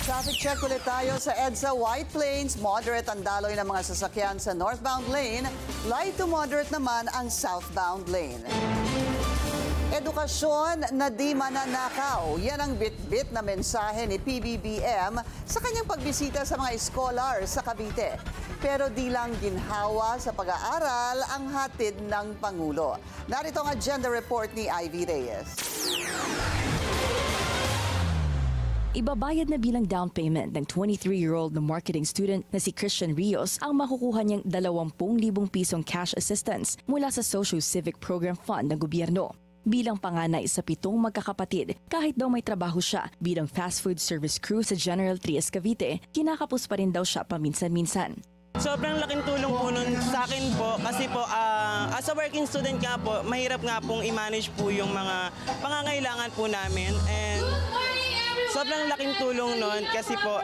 Traffic check ulit tayo sa EDSA White Plains. Moderate ang daloy ng mga sasakyan sa northbound lane. Light to moderate naman ang southbound lane. Edukasyon na di mananakaw. Yan ang bit-bit na mensahe ni PBBM sa kanyang pagbisita sa mga scholar sa Cavite. Pero di lang ginhawa sa pag-aaral ang hatid ng Pangulo. Narito ang agenda report ni Ivy Reyes. Ibabayad na bilang down payment ng 23-year-old na marketing student na si Christian Rios ang makukuha niyang 20,000 pisong cash assistance mula sa Social Civic Program Fund ng gobyerno. Bilang panganay sa 7 magkakapatid, kahit daw may trabaho siya bilang fast food service crew sa General Trias Cavite, kinakapos pa rin daw siya paminsan-minsan. Sobrang laking tulong po nun sa akin po kasi po as a working student nga po, mahirap nga pong i-manage po yung mga pangangailangan po namin and sobrang laking tulong nun kasi po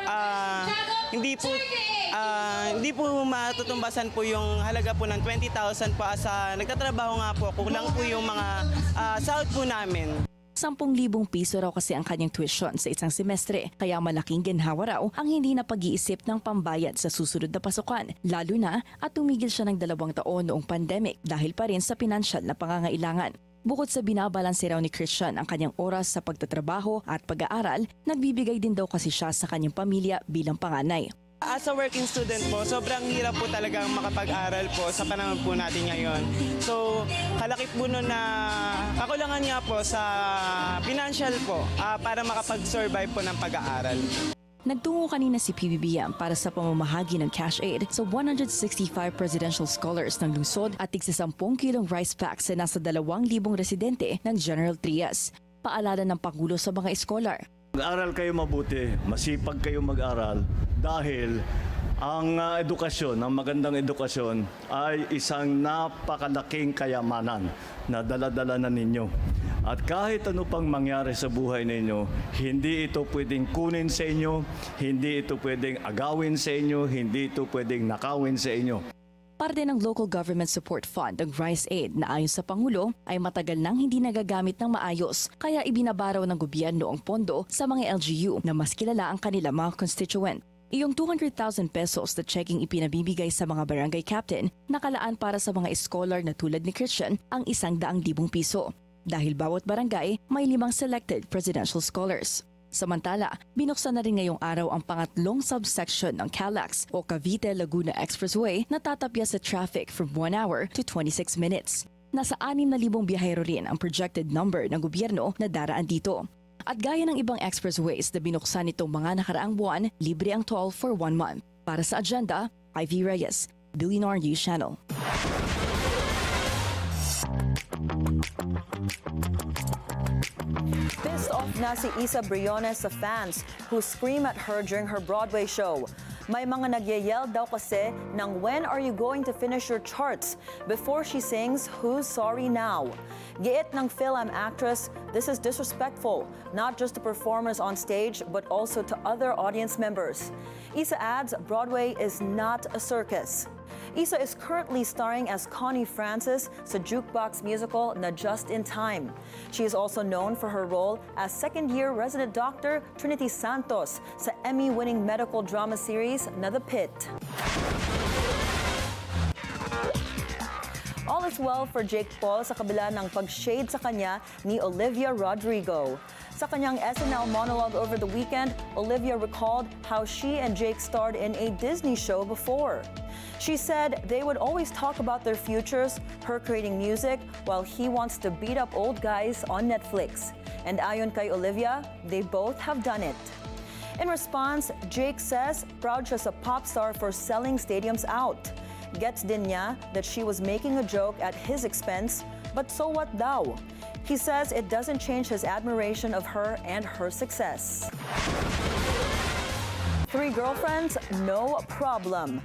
hindi po matutumbasan po yung halaga po ng 20,000 po asa nagtatrabaho nga po, kulang po yung mga sahod po namin. 10,000 piso raw kasi ang kanyang tuition sa isang semestre, kaya malaking ginhawa raw ang hindi na pag-iisip ng pambayad sa susunod na pasukan, lalo na at tumigil siya ng 2 taon noong pandemic dahil pa rin sa pinansyal na pangangailangan. Bukod sa binabalanse raw ni Christian ang kanyang oras sa pagtatrabaho at pag-aaral, nagbibigay din daw kasi siya sa kanyang pamilya bilang panganay. As a working student po, sobrang hirap po talagang makapag-aral po sa panahon po natin ngayon. So, kalakip po nun na kakulangan nga po sa financial po para makapag-survive po ng pag-aaral. Nagtungo kanina si PBBM para sa pamamahagi ng cash aid sa 165 presidential scholars ng lungsod at tig-10 kilong rice packs sa nasa 2,000 residente ng General Trias. Paalala ng Pangulo sa mga scholar. Mag-aral kayo mabuti, masipag kayo mag-aral dahil ang edukasyon, ang magandang edukasyon ay isang napakalaking kayamanan na dala-dala na ninyo. At kahit ano pang mangyari sa buhay ninyo, hindi ito pwedeng kunin sa inyo, hindi ito pwedeng agawin sa inyo, hindi ito pwedeng nakawin sa inyo. Parte ng Local Government Support Fund, ang Rice Aid, na ayon sa Pangulo ay matagal nang hindi nagagamit ng maayos, kaya ibinabaraw ng gobyerno ang pondo sa mga LGU na mas kilala ang kanila mga constituent. Iyong 200,000 pesos na checking ipinabibigay sa mga barangay captain, nakalaan para sa mga scholar na tulad ni Christian ang 100,000 piso. Dahil bawat barangay may 5 selected presidential scholars. Samantala, binuksan na rin ngayong araw ang pangatlong subsection ng CALAX o Cavite-Laguna Expressway na tatapya sa traffic from 1 hour to 26 minutes. Nasa 6,000 biyahero rin ang projected number ng gobyerno na daraan dito. At gaya ng ibang expressways na binuksan nitong mga nakaraang buwan, libre ang toll for 1 month. Para sa agenda, Ivy Reyes, Billionaire News Channel. Pissed off na si Isa Briones sa fans who scream at her during her Broadway show. May mga nagyayel daw kasi ng when are you going to finish your charts before she sings Who's Sorry Now. Giit ng Film actress, this is disrespectful, not just to performers on stage but also to other audience members. Isa adds Broadway is not a circus. Isa is currently starring as Connie Francis sa jukebox musical na Just in Time. She is also known for her role as second-year resident doctor Trinity Santos sa Emmy-winning medical drama series na The Pit. All is well for Jake Paul sa kabila ng pag-shade sa kanya ni Olivia Rodrigo. Sa kanyang SNL monologue over the weekend, Olivia recalled how she and Jake starred in a Disney show before. She said they would always talk about their futures, her creating music, while he wants to beat up old guys on Netflix. And ayon kay Olivia, they both have done it. In response, Jake says proud siya sa pop star for selling stadiums out. Gets din niya that she was making a joke at his expense, but so what daw? He says it doesn't change his admiration of her and her success. 3 girlfriends, no problem.